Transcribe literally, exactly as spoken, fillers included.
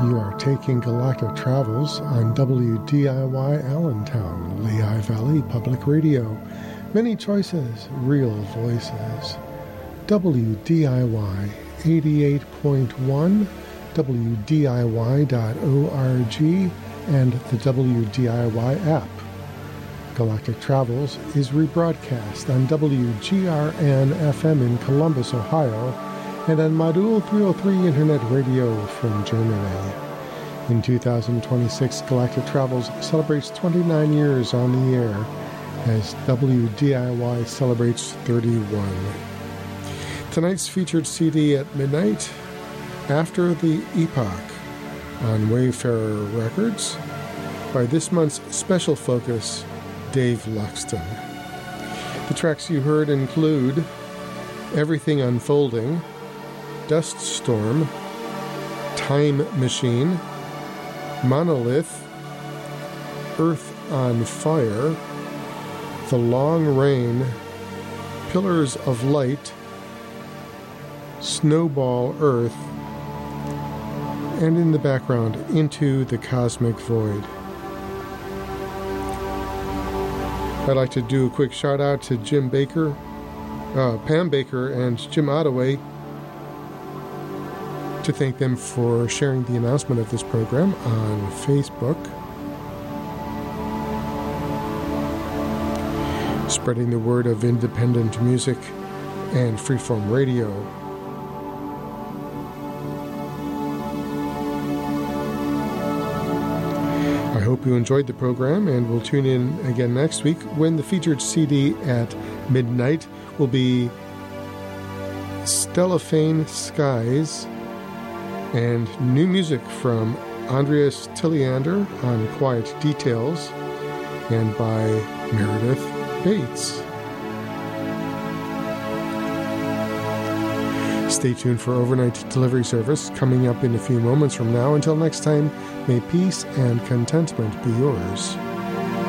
You are taking Galactic Travels on W D I Y Allentown, Lehigh Valley Public Radio. Many choices, real voices. W D I Y eighty-eight point one, W D I Y dot org, and the W D I Y app. Galactic Travels is rebroadcast on W G R N F M in Columbus, Ohio, and on Modul three oh three Internet Radio from Germany. In two thousand twenty-six, Galactic Travels celebrates twenty-nine years on the air as W D I Y celebrates thirty-one. Tonight's featured C D at midnight, After the Epoch, on Wayfarer Records, by this month's special focus, Dave Luxton. The tracks you heard include Everything Unfolding, Dust Storm, Time Machine, Monolith, Earth on Fire, The Long Rain, Pillars of Light, Snowball Earth, and in the background, Into the Cosmic Void. I'd like to do a quick shout out to Jim Baker, uh, Pam Baker, and Jim Ottaway, to thank them for sharing the announcement of this program on Facebook, spreading the word of independent music and freeform radio. I hope you enjoyed the program, and will tune in again next week when the featured C D at midnight will be Stellophane Skies and new music from Andreas Tilliander on Quiet Details and by Meredith Bates. Stay tuned for overnight delivery service coming up in a few moments from now. Until next time, may peace and contentment be yours.